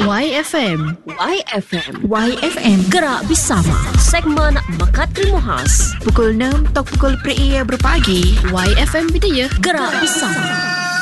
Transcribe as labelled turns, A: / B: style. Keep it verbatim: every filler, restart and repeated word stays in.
A: Y F M.
B: Y F M.
A: Y F M.
B: Gerak bersama. Segmen Mekat Ilmu Khas.
A: Pukul enam atau pukul per berpagi. Y F M Bidaya.
B: Gerak bersama.